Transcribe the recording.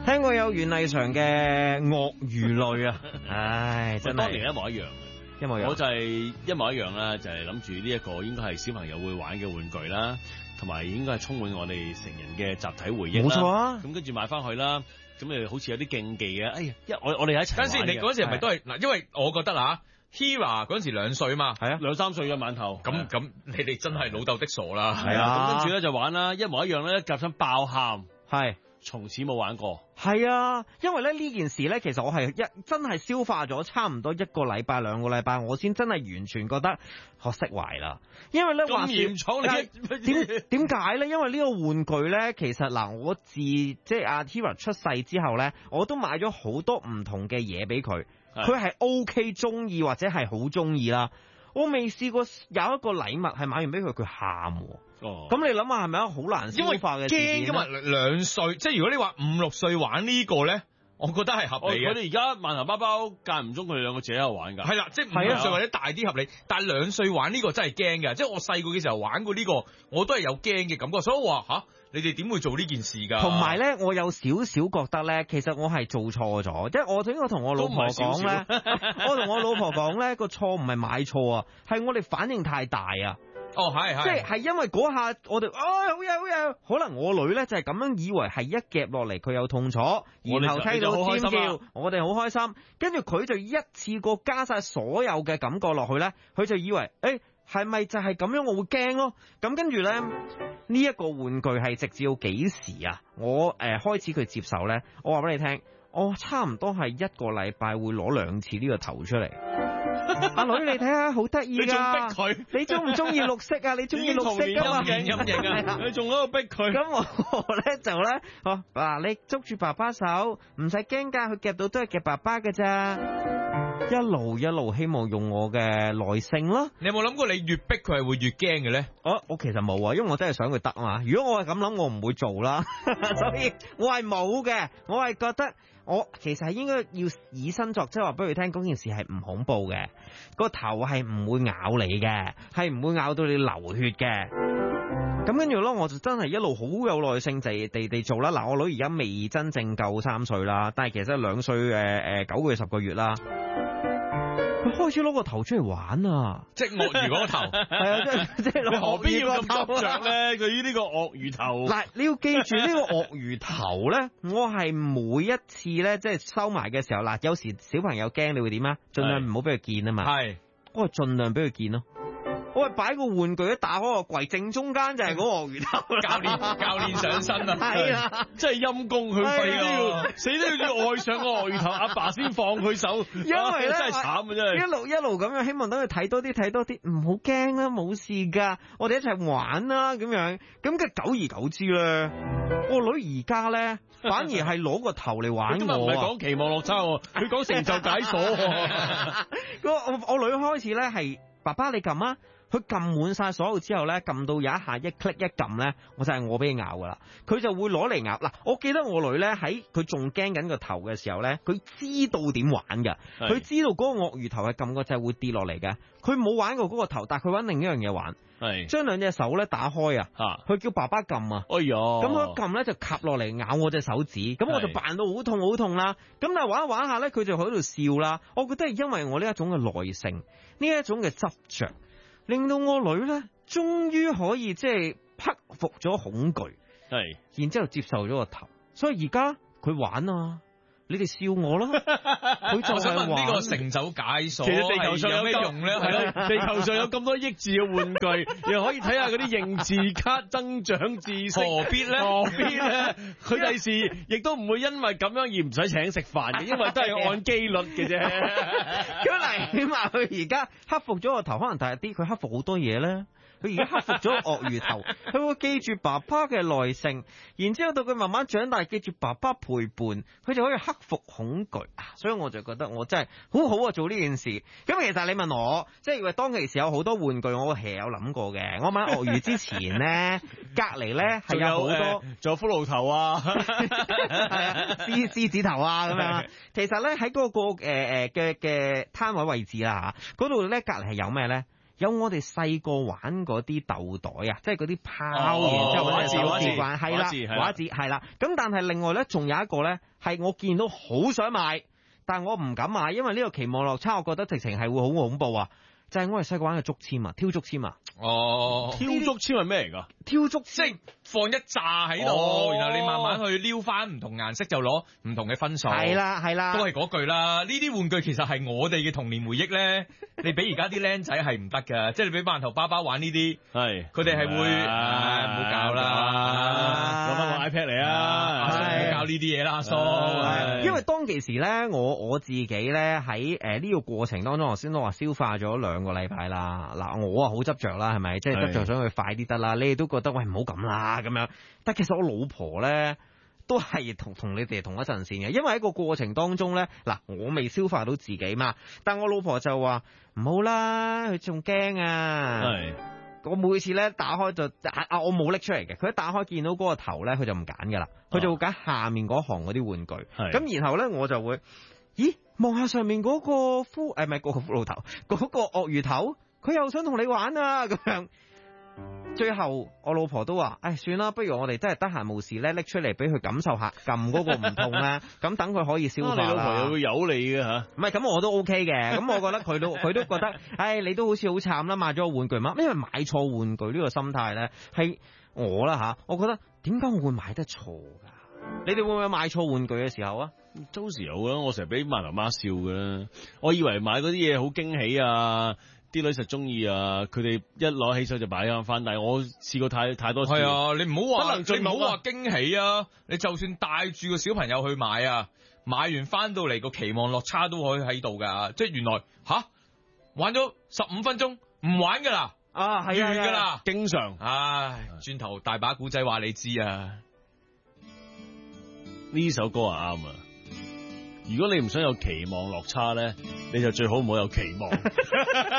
聽過有袁麗嫦嘅鱷魚淚啊，唉，真係當年一模一樣嘅， 一模一樣。 我就係一模一樣啦，就係諗住呢一個應該係小朋友會玩嘅玩具啦，同埋應該係充滿我哋成人嘅集體回憶啦。 冇錯啊！ 咁跟住買翻去啦，咁誒好似有啲競技嘅，哎呀，我哋一齊玩嘅。 等先，你嗰時係咪都係嗱？因為我覺得啦，Hera 嗰時2歲嘛， 係啊 2-3歲嘅饅頭， 咁你哋真係老豆的傻啦。 係啊咁跟住咧就玩啦，一模一樣咧，夾親爆喊， 係。 從此冇玩過。 係啊，因為咧呢件事咧，其實我係真係消化咗差唔多1個禮拜2個禮拜，我先真係完全覺得我釋懷啦。因為咧咁嚴重點解咧？因為呢個玩具咧，其實嗱，我自即係阿 Hera 出世之後咧，我都買咗好多唔同嘅嘢俾佢，佢係 OK 中意或者係好中意啦。我未試過有一個禮物係買完俾佢，佢喊。 哦， 咁你諗下係咪一個好難消化嘅事件？ 因為驚，因為2歲，即係如果你話5-6歲玩呢個咧，我覺得係合理嘅。 佢哋而家饅頭包包間唔中佢哋兩個自己喺度玩㗎。 係啦，即係5-6歲或者大啲合理，但係2歲玩呢個真係驚嘅。即係我細個嘅時候玩過呢個，我都係有驚嘅感覺。所以我話吓，你哋點會做呢件事㗎？ 同埋咧，我有少少覺得咧，其實我係做錯咗，即係我應該同我老婆講咧，我同我老婆講咧個錯唔係買錯啊，係我哋反應太大啊。 哦，係， 即係因為嗰下我哋好嘢，可能我女咧就係咁樣以為係一夾落嚟佢有痛楚，然後聽到尖叫，我哋好開心，跟住佢就一次過加晒所有嘅感覺落去咧，佢就以為係咪就係咁樣我會驚咯？咁跟住咧呢一個玩具係直至到幾時啊？我開始佢接受咧，我話俾你聽，我差唔多係1個禮拜會攞2次呢個頭出嚟。阿女，你睇下好得意噶， 你仲逼佢？ 你中唔中意綠色啊？你中意綠色噶嘛？ 陰影啊！你仲喺度逼佢？ 咁我咧就咧，嗱，你捉住爸爸手，唔使驚噶，佢夾到都係夾爸爸噶咋。一路希望用我嘅耐性咯。 你有冇諗過你越逼佢係會越驚嘅咧？ 我其實冇啊，因為我真係想佢得啊嘛。如果我係咁諗，我唔會做啦。所以我係冇嘅，我係覺得我其實係應該要以身作則，話俾佢聽嗰件事係唔恐怖嘅，個頭係唔會咬你嘅，係唔會咬到你流血嘅。咁跟住咯，我就真係一路好有耐性地做啦。嗱，我女而家未真正夠3歲啦，但係其實2歲9個月10個月啦。佢開始攞個頭出嚟玩啊！ 即係鱷魚嗰個頭， 係啊，即係你何必要咁執着咧？佢呢個鱷魚頭， 嗱，你要記住呢個鱷魚頭咧，我係每一次咧，即係收埋嘅時候，嗱，有時小朋友驚，你會點啊？盡量唔好俾佢見啊嘛。係，我係盡量俾佢見咯。我係擺個玩具一打開個櫃，正中間就係嗰個鱷魚頭。 教練上身啊！ 係啊， 真係陰公佢廢啊！死都要愛上個鱷魚頭，阿爸先放佢手。 因為咧真係慘啊！真係一路咁樣，希望等佢睇多啲，唔好驚啦，冇事噶，我哋一齊玩啦，咁樣。咁嘅久而久之咧，我女而家咧反而係攞個頭嚟玩我。 今日唔係講期望落差，佢講成就解鎖。 我女開始咧係爸爸你撳啊！佢撳滿晒所有之後咧，撳到有一下一 click 一撳咧，我就係我俾佢咬噶啦，佢就會攞嚟咬。嗱，我記得我女咧喺佢仲驚緊個頭嘅時候咧，佢知道點玩噶，佢知道嗰個鱷魚頭係撳個掣會跌落嚟嘅，佢冇玩過嗰個頭，但係佢玩另一樣嘢玩，係將2隻手咧打開啊，佢叫爸爸撳啊，哎呀，咁佢撳咧就夾落嚟咬我隻手指，咁我就扮到好痛啦，咁但係玩一玩下咧，佢就喺度笑啦，我覺得係因為我呢一種嘅耐性，呢一種嘅執着。令到我女咧，終於可以即係克服咗恐懼，係，然之後接受咗個頭，所以而家佢玩啊，你哋笑我啦，佢就係玩。 呢個成就解鎖， 其實地球上有咩用咧？係咯， 地球上有咁多益智嘅玩具，又可以睇下嗰啲認字卡增長知識， 何必咧？ 佢第時亦都唔會因為咁樣而唔使請食飯嘅，因為都係按機率嘅啫。 咁嚟，起碼佢而家克服咗個頭，可能大啲，佢克服好多嘢咧。佢而家克服咗鱷魚頭，佢會記住爸爸嘅耐性，然之後到佢慢慢長大，記住爸爸陪伴，佢就可以克服恐懼。所以我就覺得我真係好好啊，做呢件事。咁其實你問我，即係當其時有好多玩具，我係有諗過嘅。我買鱷魚之前咧，隔籬咧係有好多， 仲有骷髏頭啊， 獅子頭啊咁樣。其實咧喺嗰個嘅攤位位置啦吓，嗰度咧隔籬係有咩咧？ 有我哋細個玩嗰啲豆袋啊，即係嗰啲拋完之後畫字手指玩，係啦，畫字係啦。咁但係另外咧，仲有一個咧，係我見到好想買，但係我唔敢買，因為呢個期望落差，我覺得直情係會好恐怖啊！就係我哋細個玩嘅竹籤啊，挑竹籤啊。 哦， 挑竹籤係咩嚟㗎？ 挑竹即係放一紮喺度，然後你慢慢去撩翻唔同顏色，就攞唔同嘅分數。 係啦係啦， 都係嗰句啦。呢啲玩具其實係我哋嘅童年回憶咧。你俾而家啲僆仔係唔得㗎，即係你俾饅頭爸爸玩呢啲， 係佢哋係會唔好搞啦， 攞翻個 iPad 嚟啊！ 阿叔唔好搞呢啲嘢啦，阿叔。 因為當其時咧，我自己咧喺呢個過程當中，我先都話消化咗2個禮拜啦。嗱，我啊好執着啦，係咪？即係執着想去快啲得啦。你哋都覺得喂唔好咁啦咁樣，但其實我老婆咧都係同你哋同一陣線嘅，因為喺個過程當中咧，嗱我未消化到自己嘛，但我老婆就話唔好啦，佢仲驚啊。 係。 我每次咧打開就我冇拎出嚟嘅，佢一打開見到嗰個頭咧，佢就唔揀噶啦，佢就會揀下面嗰行嗰啲玩具。咁然後咧我就會，咦望下上面嗰個唔係嗰個骷髏頭，嗰個鱷魚頭，佢又想同你玩啊咁樣。最後我老婆都話，算啦，不如我哋真係得閒無事咧拎出嚟俾佢感受下，撳嗰個唔痛啦，咁等佢可以消化啦。 你老婆又會有你嘅吓？ 唔係，咁我都 OK 嘅，咁我覺得佢都覺得，你都好似好慘啦，買咗個玩具嘛，因為買錯玩具呢個心態咧係我啦吓，我覺得點解我會買得錯噶？你哋會唔會買錯玩具嘅時候啊？ 周時有啦，我成日俾媽媽笑㗎啦，我以為買嗰啲嘢好驚喜啊。啲女實中意啊！佢哋一攞起手就擺翻，但係我試過太多次。 係啊，你唔好話， 你唔好話驚喜啊！你就算帶住個小朋友去買啊，買完翻到嚟個期望落差都可以喺度㗎。即係原來玩咗15分鐘唔玩㗎啦， 係完㗎啦， 經常。 唉，轉頭大把古仔話你知啊！ 呢首歌啊啱啊！如果你唔想有期望落差咧，你就最好唔好有期望。